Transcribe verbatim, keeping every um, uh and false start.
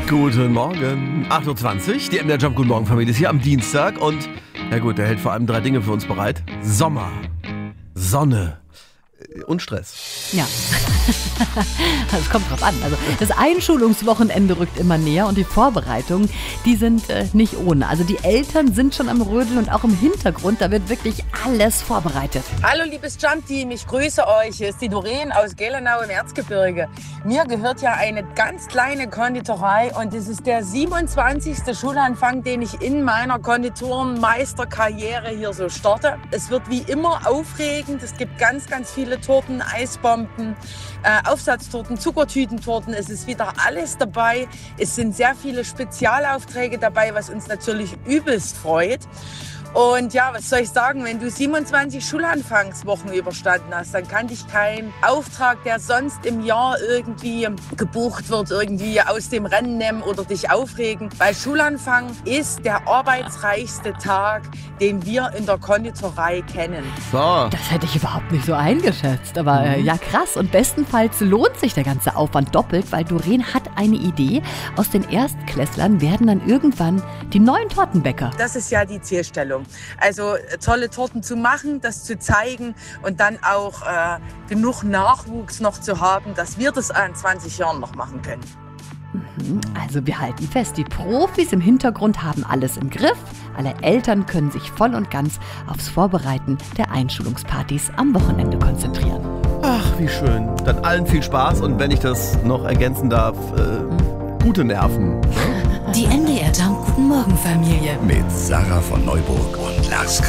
Guten Morgen. acht Uhr zwanzig, die M D R Jump Guten Morgen Familie ist hier am Dienstag und, ja gut, der hält vor allem drei Dinge für uns bereit. Sommer, Sonne und Stress. Ja, es kommt drauf an. Also das Einschulungswochenende rückt immer näher und die Vorbereitungen, die sind äh, nicht ohne. Also die Eltern sind schon am Rödeln und auch im Hintergrund, da wird wirklich alles vorbereitet. Hallo liebes Jump-Team, ich grüße euch. Hier ist die Doreen aus Gelenau im Erzgebirge. Mir gehört ja eine ganz kleine Konditorei und es ist der siebenundzwanzigste Schulanfang, den ich in meiner Konditorenmeisterkarriere hier so starte. Es wird wie immer aufregend, es gibt ganz, ganz viele Torten, Eisbomben, äh, Aufsatztorten, Zuckertütentorten. Es ist wieder alles dabei. Es sind sehr viele Spezialaufträge dabei, was uns natürlich übelst freut. Und ja, was soll ich sagen, wenn du siebenundzwanzig Schulanfangswochen überstanden hast, dann kann dich kein Auftrag, der sonst im Jahr irgendwie gebucht wird, irgendwie aus dem Rennen nehmen oder dich aufregen. Weil Schulanfang ist der arbeitsreichste Tag, den wir in der Konditorei kennen. So. Das hätte ich überhaupt nicht so eingeschätzt, aber äh, ja krass. Und bestenfalls lohnt sich der ganze Aufwand doppelt, weil Doreen hat eine Idee. Aus den Erstklässlern werden dann irgendwann die neuen Tortenbäcker. Das ist ja die Zielstellung. Also tolle Torten zu machen, das zu zeigen und dann auch äh, genug Nachwuchs noch zu haben, dass wir das in zwanzig Jahren noch machen können. Also wir halten fest, die Profis im Hintergrund haben alles im Griff. Alle Eltern können sich voll und ganz aufs Vorbereiten der Einschulungspartys am Wochenende konzentrieren. Ach, wie schön. Dann allen viel Spaß und wenn ich das noch ergänzen darf, äh, gute Nerven. Die M D R Jump Guten Morgen Familie. Mit Sarah von Neuburg und Lars